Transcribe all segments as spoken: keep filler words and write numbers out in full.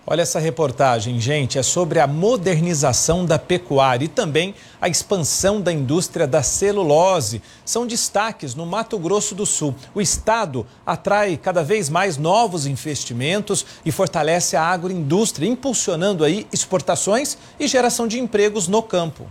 Olha essa reportagem, gente, é sobre a modernização da pecuária e também a expansão da indústria da celulose. São destaques no Mato Grosso do Sul. O estado atrai cada vez mais novos investimentos e fortalece a agroindústria, impulsionando aí exportações e geração de empregos no campo.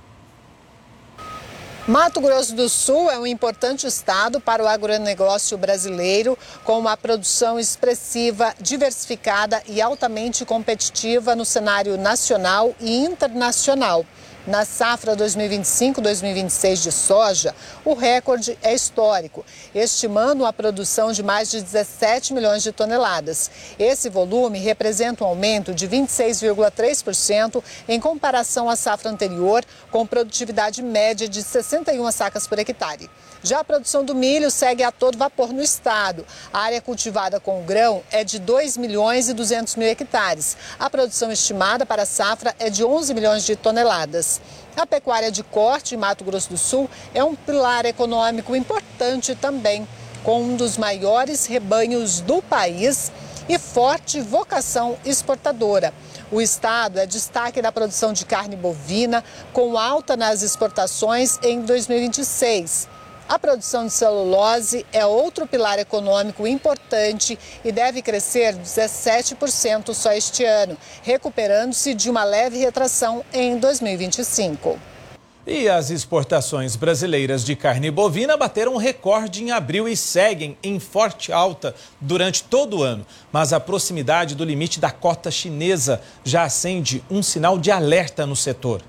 Mato Grosso do Sul é um importante estado para o agronegócio brasileiro, com uma produção expressiva, diversificada e altamente competitiva no cenário nacional e internacional. Na safra dois mil e vinte e cinco, dois mil e vinte e seis de soja, o recorde é histórico, estimando a produção de mais de dezessete milhões de toneladas. Esse volume representa um aumento de vinte e seis vírgula três por cento em comparação à safra anterior, com produtividade média de sessenta e uma sacas por hectare. Já a produção do milho segue a todo vapor no estado. A área cultivada com o grão é de dois milhões e duzentos mil hectares. A produção estimada para a safra é de onze milhões de toneladas. A pecuária de corte em Mato Grosso do Sul é um pilar econômico importante também, com um dos maiores rebanhos do país e forte vocação exportadora. O estado é destaque da produção de carne bovina, com alta nas exportações em dois mil e vinte e seis. A produção de celulose é outro pilar econômico importante e deve crescer dezessete por cento só este ano, recuperando-se de uma leve retração em dois mil e vinte e cinco. E as exportações brasileiras de carne bovina bateram recorde em abril e seguem em forte alta durante todo o ano. Mas a proximidade do limite da cota chinesa já acende um sinal de alerta no setor.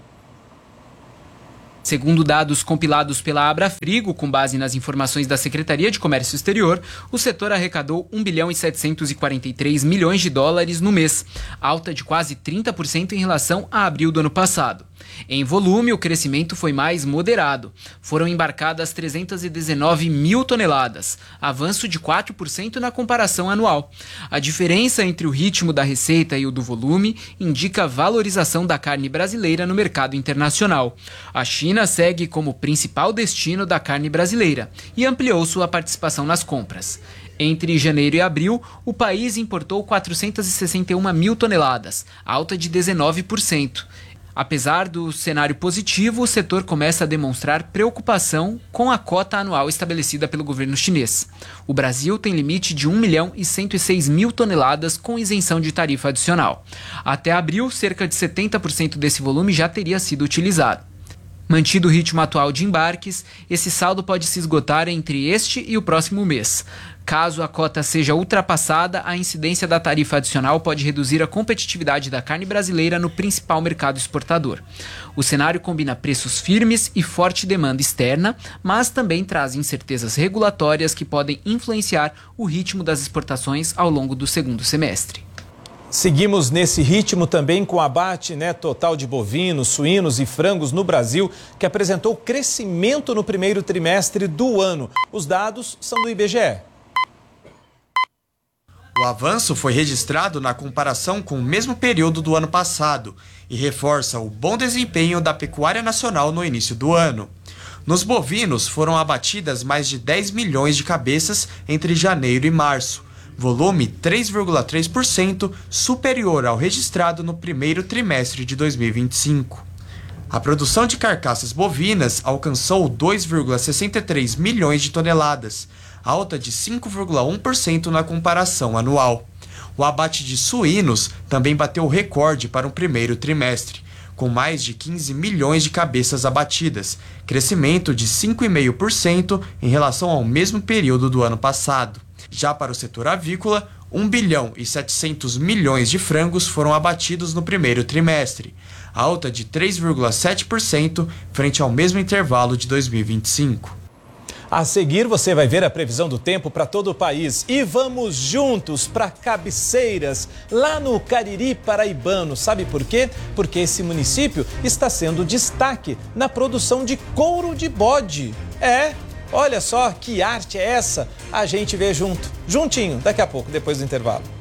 Segundo dados compilados pela Abrafrigo, com base nas informações da Secretaria de Comércio Exterior, o setor arrecadou um bilhão e setecentos e quarenta e três milhões de dólares no mês, alta de quase trinta por cento em relação a abril do ano passado. Em volume, o crescimento foi mais moderado. Foram embarcadas trezentas e dezenove mil toneladas, avanço de quatro por cento na comparação anual. A diferença entre o ritmo da receita e o do volume indica a valorização da carne brasileira no mercado internacional. A China segue como principal destino da carne brasileira e ampliou sua participação nas compras. Entre janeiro e abril, o país importou quatrocentas e sessenta e uma mil toneladas, alta de dezenove por cento. Apesar do cenário positivo, o setor começa a demonstrar preocupação com a cota anual estabelecida pelo governo chinês. O Brasil tem limite de um milhão e cento e seis mil toneladas com isenção de tarifa adicional. Até abril, cerca de setenta por cento desse volume já teria sido utilizado. Mantido o ritmo atual de embarques, esse saldo pode se esgotar entre este e o próximo mês. Caso a cota seja ultrapassada, a incidência da tarifa adicional pode reduzir a competitividade da carne brasileira no principal mercado exportador. O cenário combina preços firmes e forte demanda externa, mas também traz incertezas regulatórias que podem influenciar o ritmo das exportações ao longo do segundo semestre. Seguimos nesse ritmo também com o abate, né, total de bovinos, suínos e frangos no Brasil, que apresentou crescimento no primeiro trimestre do ano. Os dados são do I B G E. O avanço foi registrado na comparação com o mesmo período do ano passado e reforça o bom desempenho da pecuária nacional no início do ano. Nos bovinos foram abatidas mais de dez milhões de cabeças entre janeiro e março, volume três vírgula três por cento superior ao registrado no primeiro trimestre de dois mil e vinte e cinco. A produção de carcaças bovinas alcançou dois vírgula sessenta e três milhões de toneladas, alta de cinco vírgula um por cento na comparação anual. O abate de suínos também bateu o recorde para o primeiro trimestre, com mais de quinze milhões de cabeças abatidas, crescimento de cinco vírgula cinco por cento em relação ao mesmo período do ano passado. Já para o setor avícola, um bilhão e setecentos milhões de frangos foram abatidos no primeiro trimestre, alta de três vírgula sete por cento frente ao mesmo intervalo de dois mil e vinte e cinco. A seguir, você vai ver a previsão do tempo para todo o país. E vamos juntos para Cabeceiras, lá no Cariri paraibano. Sabe por quê? Porque esse município está sendo destaque na produção de couro de bode. É, olha só que arte é essa. A gente vê junto, juntinho, daqui a pouco, depois do intervalo.